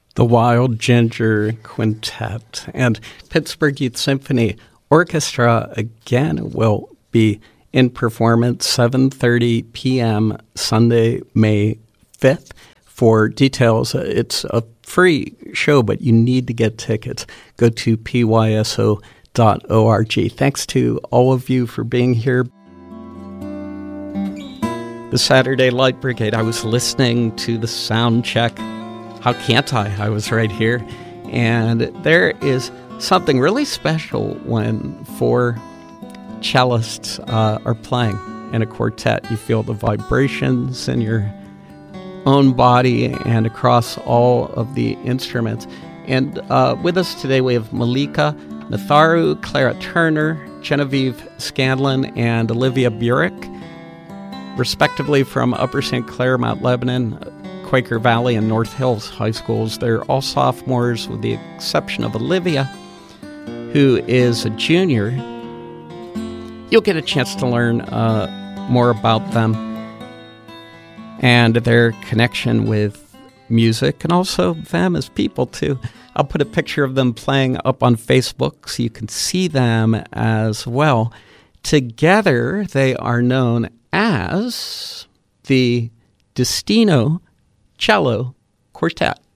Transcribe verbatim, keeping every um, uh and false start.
The Wild Ginger Quintet and Pittsburgh Youth Symphony Orchestra again will be in performance seven thirty p.m. Sunday, May fifth. For details, it's a free show, but you need to get tickets. Go to p y s o dot org. Thanks to all of you for being here. The Saturday Light Brigade, I was listening to the sound check. How can't I? I was right here. And there is something really special when four cellists uh, are playing in a quartet. You feel the vibrations in your own body and across all of the instruments. And uh, with us today we have Malika Natharu, Clara Turner, Genevieve Scanlon, and Olivia Burek, respectively from Upper Saint Clair, Mount Lebanon, Quaker Valley, and North Hills High Schools. They're all sophomores with the exception of Olivia, who is a junior. You'll get a chance to learn uh, more about them and their connection with music, and also them as people, too. I'll put a picture of them playing up on Facebook so you can see them as well. Together, they are known as the Destino Cello Quartet.